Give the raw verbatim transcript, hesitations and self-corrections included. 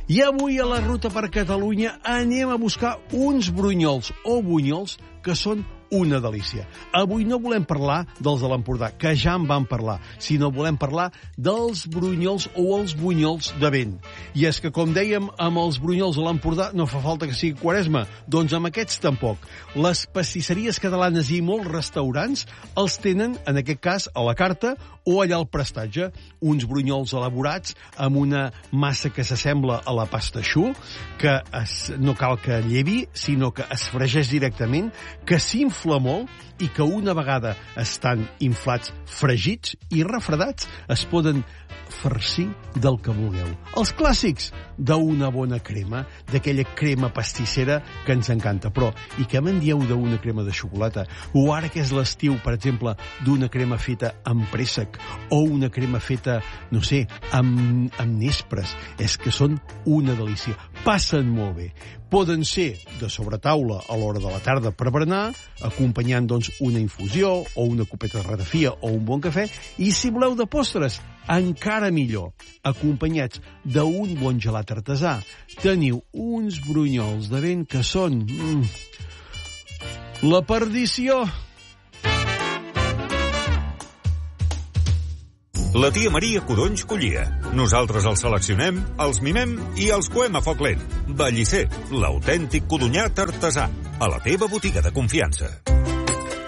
I avui a la Ruta per Catalunya anem a buscar uns brunyols o bunyols que són una delícia. Avui no volem parlar dels de l'Empordà, que ja en vam parlar, sinó volem parlar dels brunyols o els bunyols de vent. I és que, com dèiem, amb els brunyols de l'Empordà no fa falta que sigui Quaresma, doncs amb aquests tampoc. Les pastisseries catalanes i molts restaurants els tenen, en aquest cas, a la carta o allà al prestatge, uns brunyols elaborats amb una massa que s'assembla a la pasta choux, que es, no cal que llevi, sinó que es fregeix directament, que s'infla molt i que una vegada estan inflats, fregits i refredats, es poden farcir del que vulgueu. Els clàssics d'una bona crema, d'aquella crema pastissera que ens encanta. Però, i què me'n dieu d'una crema de xocolata? O ara que és l'estiu, per exemple, d'una crema feta amb préssec, o una crema feta, no sé, amb, amb nespres. És que són una delícia. Passen molt bé. Poden ser de sobretaula a l'hora de la tarda per berenar, acompanyant, doncs, una infusió o una copeta de ratafia o un bon cafè, i si voleu de postres, encara millor, acompanyats d'un bon gelat artesà. Teniu uns brunyols de vent que són... Mm, la perdició! La tia Maria Codonys collia. Nosaltres els seleccionem, els mimem i els coem a foc lent. Bellicer, l'autèntic codonyat artesà. A la teva botiga de confiança.